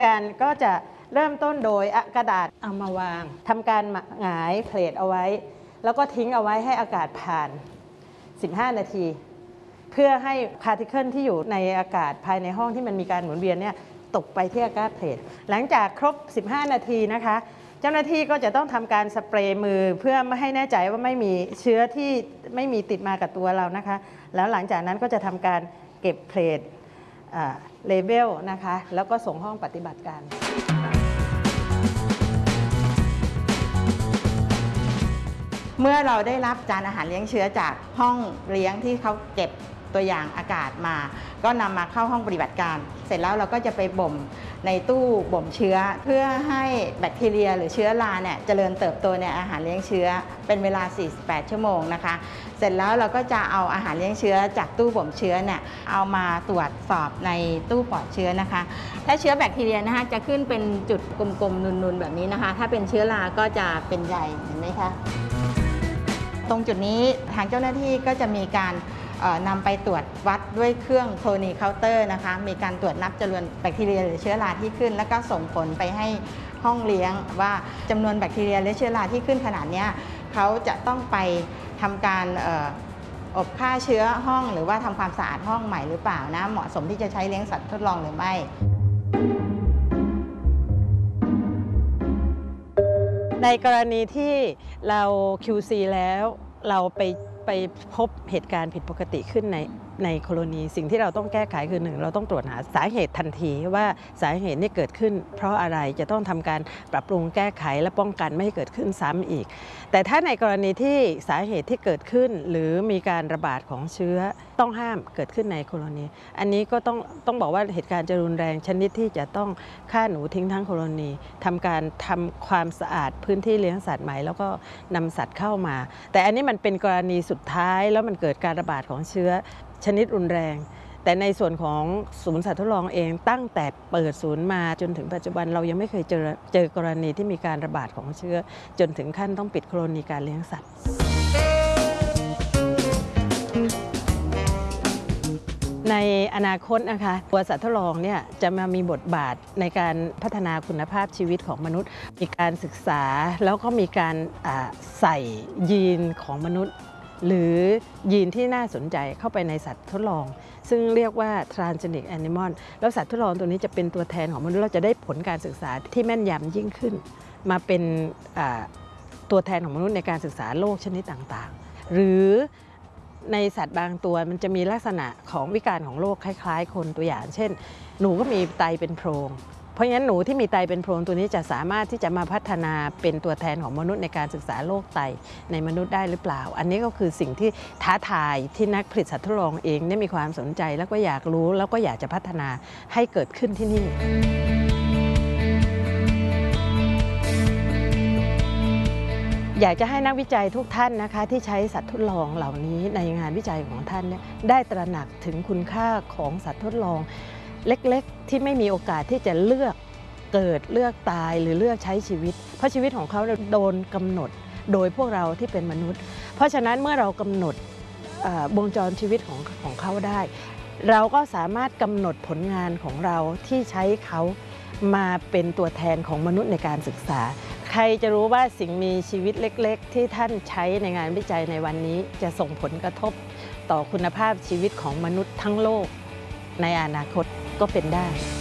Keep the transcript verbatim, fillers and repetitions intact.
การก็จะเริ่มต้นโดยกระดาษเอามาวางทำการหงายเพลทเอาไว้แล้วก็ทิ้งเอาไว้ให้อากาศผ่านสิบห้านาทีเพื่อให้พาร์ติเคิลที่อยู่ในอากาศภายในห้องที่มันมีการหมุนเวียนเนี่ยตกไปที่อากาศเพลทหลังจากครบสิบห้านาทีนะคะเจ้าหน้าที่ก็จะต้องทำการสเปรย์มือเพื่อไม่ให้แน่ใจว่าไม่มีเชื้อที่ไม่มีติดมากับตัวเรานะคะแล้วหลังจากนั้นก็จะทำการเก็บเพลทเลเวลนะคะแล้วก็ส่งห้องปฏิบัติการเมื่อเราได้รับจานอาหารเลี้ยงเชื้อจากห้องเลี้ยงที่เขาเก็บตัวอย่างอากาศมาก็นำมาเข้าห้องปฏิบัติการเสร็จแล้วเราก็จะไปบ่มในตู้บ่มเชื้อเพื่อให้แบคทีเรียหรือเชื้อราเนี่ยเจริญเติบโตในอาหารเลี้ยงเชื้อเป็นเวลาสี่สิบแปดชั่วโมงนะคะเสร็จแล้วเราก็จะเอาอาหารเลี้ยงเชื้อจากตู้บ่มเชื้อเนี่ยเอามาตรวจสอบในตู้ปลอดเชื้อนะคะถ้าเชื้อแบคทีเรียนะคะจะขึ้นเป็นจุดกลมๆนูนๆแบบนี้นะคะถ้าเป็นเชื้อราก็จะเป็นใยเห็นไหมคะตรงจุดนี้ทางเจ้าหน้าที่ก็จะมีการนำไปตรวจวัดด้วยเครื่องโคลนีเคาน์เตอร์นะคะมีการตรวจนับจำนวนแบคทีเรียหรือเชื้อราที่ขึ้นแล้วก็ส่งผลไปให้ห้องเลี้ยงว่าจำนวนแบคทีเรียหรือเชื้อราที่ขึ้นขนาดนี้เขาจะต้องไปทำการอบฆ่าเชื้อห้องหรือว่าทำความสะอาดห้องใหม่หรือเปล่านะเหมาะสมที่จะใช้เลี้ยงสัตว์ทดลองหรือไม่ในกรณีที่เรา คิว ซี แล้วเราไปไปพบเหตุการณ์ผิดปกติขึ้นในในโคโลนีสิ่งที่เราต้องแก้ไขคือหนึ่งเราต้องตรวจหาสาเหตุทันทีว่าสาเหตุนี้เกิดขึ้นเพราะอะไรจะต้องทำการปรับปรุงแก้ไขและป้องกันไม่ให้เกิดขึ้นซ้ำอีกแต่ถ้าในกรณีที่สาเหตุที่เกิดขึ้นหรือมีการระบาดของเชื้อต้องห้ามเกิดขึ้นในโคโลนีอันนี้ก็ต้องต้องบอกว่าเหตุการณ์จะรุนแรงชนิดที่จะต้องฆ่าหนูทิ้งทั้งโคโลนีทำการทำความสะอาดพื้นที่เลี้ยงสัตว์ใหม่แล้วก็นำสัตว์เข้ามาแต่อันนี้มันเป็นกรณีสุดท้ายแล้วมันเกิดการระบาดของเชื้อชนิดรุนแรงแต่ในส่วนของศูนย์สัตว์ทดลองเองตั้งแต่เปิดศูนย์มาจนถึงปัจจุบันเรายังไม่เคยเจอเจอกรณีที่มีการระบาดของเชื้อจนถึงขั้นต้องปิดโคโลนีการเลี้ยงสัตว์ในอนาคตนะคะตัวสัตว์ทดลองเนี่ยจะมามีบทบาทในการพัฒนาคุณภาพชีวิตของมนุษย์มีการศึกษาแล้วก็มีการใส่ยีนของมนุษย์หรือยีนที่น่าสนใจเข้าไปในสัตว์ทดลองซึ่งเรียกว่า transgenic animal แล้วสัตว์ทดลองตัวนี้จะเป็นตัวแทนของมนุษย์เราจะได้ผลการศึกษาที่แม่นยำยิ่งขึ้นมาเป็นตัวแทนของมนุษย์ในการศึกษาโรคชนิดต่างๆหรือในสัตว์บางตัวมันจะมีลักษณะของวิการของโรคคล้ายๆคนตัวอย่างเช่นหนูก็มีไตเป็นโพรงเพราะฉะนั้นหนูที่มีไตเป็นโพรงตัวนี้จะสามารถที่จะมาพัฒนาเป็นตัวแทนของมนุษย์ในการศึกษาโรคไตในมนุษย์ได้หรือเปล่าอันนี้ก็คือสิ่งที่ท้าทายที่นักผลิตสัตว์ทดลองเองได้มีความสนใจแล้วก็อยากรู้แล้วก็อยากจะพัฒนาให้เกิดขึ้นที่นี่อยากจะให้นักวิจัยทุกท่านนะคะที่ใช้สัตว์ทดลองเหล่านี้ในงานวิจัยของท่านเนี่ยได้ตระหนักถึงคุณค่าของสัตว์ทดลองเล็กๆที่ไม่มีโอกาสที่จะเลือกเกิดเลือกตายหรือเลือกใช้ชีวิตเพราะชีวิตของเขาโดนกำหนดโดยพวกเราที่เป็นมนุษย์เพราะฉะนั้นเมื่อเรากำหนดวงจรชีวิตของของเขาได้เราก็สามารถกำหนดผลงานของเราที่ใช้เขามาเป็นตัวแทนของมนุษย์ในการศึกษาใครจะรู้ว่าสิ่งมีชีวิตเล็กๆที่ท่านใช้ในงานวิจัยในวันนี้จะส่งผลกระทบต่อคุณภาพชีวิตของมนุษย์ทั้งโลกในอนาคตก็เป็นได้